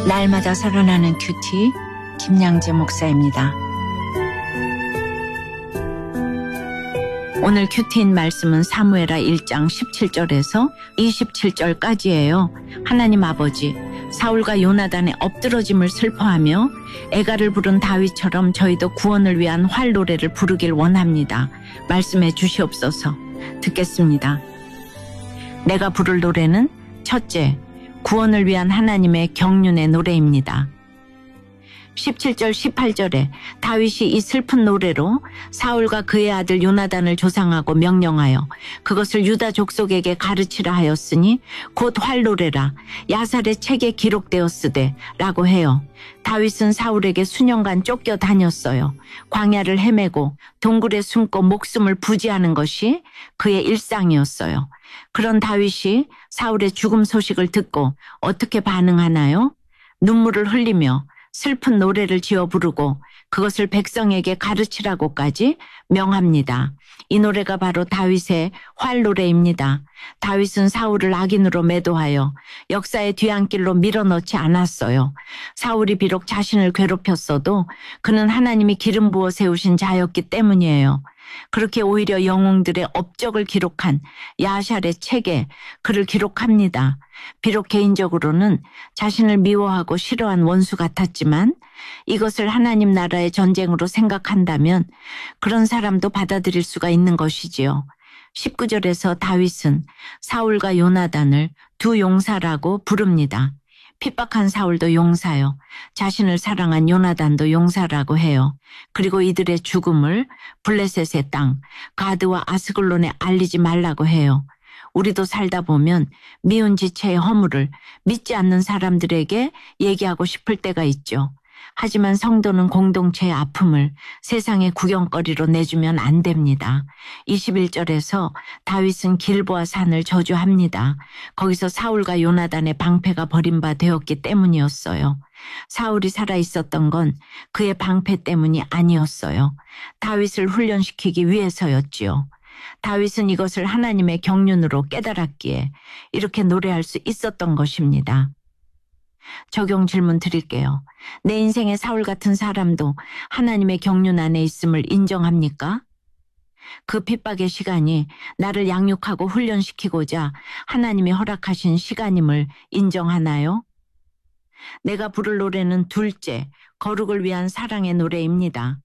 날마다 살아나는 큐티 김양재 목사입니다. 오늘 큐티인 말씀은 사무엘하 1장 17절에서 27절까지예요. 하나님 아버지, 사울과 요나단의 엎드러짐을 슬퍼하며 애가를 부른 다윗처럼 저희도 구원을 위한 활 노래를 부르길 원합니다. 말씀해 주시옵소서. 듣겠습니다. 내가 부를 노래는 첫째, 구원을 위한 하나님의 경륜의 노래입니다. 17절 18절에 다윗이 이 슬픈 노래로 사울과 그의 아들 요나단을 조상하고 명령하여 그것을 유다 족속에게 가르치라 하였으니 곧 활노래라 야살의 책에 기록되었으되 라고 해요. 다윗은 사울에게 수년간 쫓겨 다녔어요. 광야를 헤매고 동굴에 숨고 목숨을 부지하는 것이 그의 일상이었어요. 그런 다윗이 사울의 죽음 소식을 듣고 어떻게 반응하나요? 눈물을 흘리며 슬픈 노래를 지어 부르고 그것을 백성에게 가르치라고까지 명합니다. 이 노래가 바로 다윗의 활 노래입니다. 다윗은 사울을 악인으로 매도하여 역사의 뒤안길로 밀어넣지 않았어요. 사울이 비록 자신을 괴롭혔어도 그는 하나님이 기름 부어 세우신 자였기 때문이에요. 그렇게 오히려 영웅들의 업적을 기록한 야샬의 책에 그를 기록합니다. 비록 개인적으로는 자신을 미워하고 싫어한 원수 같았지만 이것을 하나님 나라의 전쟁으로 생각한다면 그런 사람도 받아들일 수가 있는 것이지요. 19절에서 다윗은 사울과 요나단을 두 용사라고 부릅니다. 핍박한 사울도 용사요. 자신을 사랑한 요나단도 용사라고 해요. 그리고 이들의 죽음을 블레셋의 땅, 가드와 아스글론에 알리지 말라고 해요. 우리도 살다 보면 미운 지체의 허물을 믿지 않는 사람들에게 얘기하고 싶을 때가 있죠. 하지만 성도는 공동체의 아픔을 세상의 구경거리로 내주면 안 됩니다. 21절에서 다윗은 길보아 산을 저주합니다. 거기서 사울과 요나단의 방패가 버림바 되었기 때문이었어요. 사울이 살아있었던 건 그의 방패 때문이 아니었어요. 다윗을 훈련시키기 위해서였지요. 다윗은 이것을 하나님의 경륜으로 깨달았기에 이렇게 노래할 수 있었던 것입니다. 적용 질문 드릴게요. 내 인생의 사울 같은 사람도 하나님의 경륜 안에 있음을 인정합니까? 그 핍박의 시간이 나를 양육하고 훈련시키고자 하나님이 허락하신 시간임을 인정하나요? 내가 부를 노래는 둘째, 거룩을 위한 사랑의 노래입니다.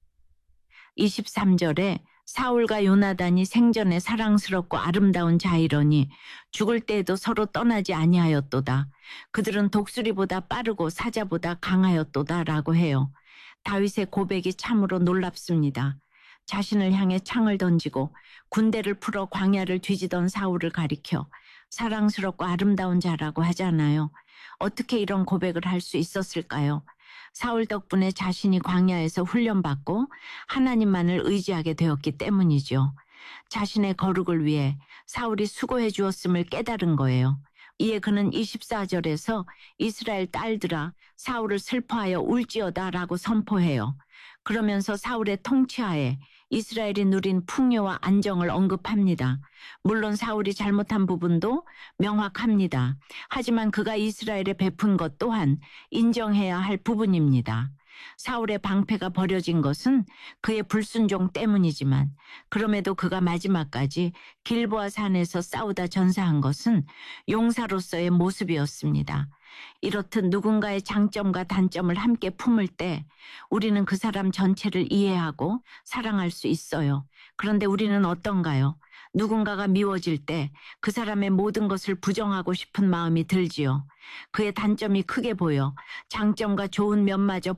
23절에 사울과 요나단이 생전에 사랑스럽고 아름다운 자이러니 죽을 때에도 서로 떠나지 아니하였도다. 그들은 독수리보다 빠르고 사자보다 강하였도다 라고 해요. 다윗의 고백이 참으로 놀랍습니다. 자신을 향해 창을 던지고 군대를 풀어 광야를 뒤지던 사울을 가리켜 사랑스럽고 아름다운 자라고 하잖아요. 어떻게 이런 고백을 할 수 있었을까요? 사울 덕분에 자신이 광야에서 훈련받고 하나님만을 의지하게 되었기 때문이죠. 자신의 거룩을 위해 사울이 수고해 주었음을 깨달은 거예요. 이에 그는 24절에서 이스라엘 딸들아 사울을 슬퍼하여 울지어다 라고 선포해요. 그러면서 사울의 통치하에 이스라엘이 누린 풍요와 안정을 언급합니다. 물론 사울이 잘못한 부분도 명확합니다. 하지만 그가 이스라엘에 베푼 것 또한 인정해야 할 부분입니다. 사울의 방패가 버려진 것은 그의 불순종 때문이지만 그럼에도 그가 마지막까지 길보아 산에서 싸우다 전사한 것은 용사로서의 모습이었습니다. 이렇듯 누군가의 장점과 단점을 함께 품을 때 우리는 그 사람 전체를 이해하고 사랑할 수 있어요. 그런데 우리는 어떤가요? 누군가가 미워질 때 그 사람의 모든 것을 부정하고 싶은 마음이 들지요. 그의 단점이 크게 보여 장점과 좋은 면마저